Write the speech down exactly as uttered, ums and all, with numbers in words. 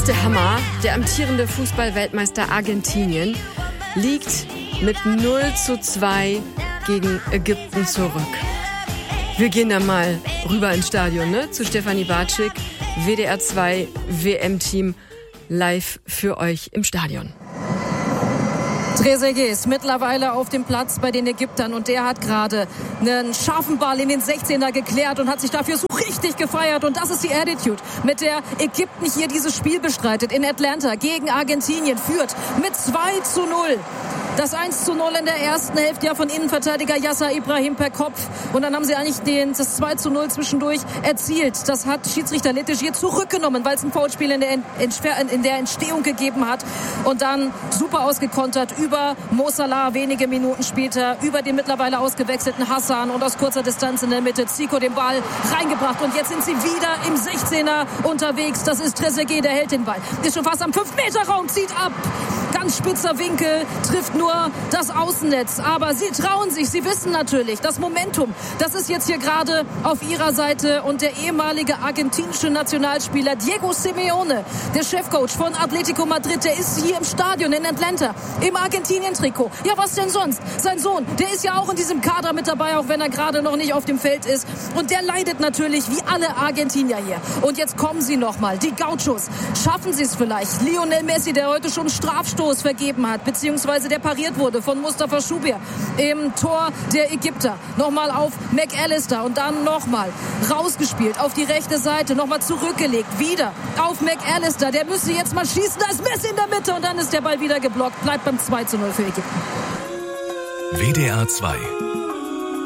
ist der Hammer. Der amtierende Fußball-Weltmeister Argentinien liegt mit null zu zwei gegen Ägypten zurück. Wir gehen da mal rüber ins Stadion, ne? Zu Stefanie Bartschik, W D R zwei W M-Team, live für euch im Stadion. Trezeguet ist mittlerweile auf dem Platz bei den Ägyptern und der hat gerade einen scharfen Ball in den sechzehner geklärt und hat sich dafür so richtig gefeiert. Und das ist die Attitude, mit der Ägypten hier dieses Spiel bestreitet. In Atlanta gegen Argentinien, führt mit zwei zu null. Das eins zu null in der ersten Hälfte ja von Innenverteidiger Yasser Ibrahim per Kopf. Und dann haben sie eigentlich den, das zwei zu null zwischendurch erzielt. Das hat Schiedsrichter Letigier zurückgenommen, weil es ein Foulspiel in der, in der Entstehung gegeben hat. Und dann super ausgekontert über Mo Salah wenige Minuten später, über den mittlerweile ausgewechselten Hassan und aus kurzer Distanz in der Mitte Zico den Ball reingebracht. Und jetzt sind sie wieder im sechzehner unterwegs. Das ist Trezeguet, der hält den Ball. Ist schon fast am fünf Meter Raum, zieht ab. Ganz spitzer Winkel, trifft nur das Außennetz. Aber sie trauen sich, sie wissen natürlich, das Momentum, das ist jetzt hier gerade auf ihrer Seite. Und der ehemalige argentinische Nationalspieler Diego Simeone, der Chefcoach von Atletico Madrid, der ist hier im Stadion in Atlanta, im Argentinien-Trikot. Ja, was denn sonst? Sein Sohn, der ist ja auch in diesem Kader mit dabei, auch wenn er gerade noch nicht auf dem Feld ist. Und der leidet natürlich wie alle Argentinier hier. Und jetzt kommen sie nochmal, die Gauchos. Schaffen sie es vielleicht? Lionel Messi, der heute schon einen Strafstoß vergeben hat, beziehungsweise der pariert wurde von Mustafa Schubir im Tor der Ägypter. Nochmal auf McAllister und dann nochmal rausgespielt auf die rechte Seite, nochmal zurückgelegt, wieder auf McAllister. Der müsste jetzt mal schießen, da ist Messi in der Mitte und dann ist der Ball wieder geblockt. Bleibt beim zwei zu null für Ägypten. W D R zwei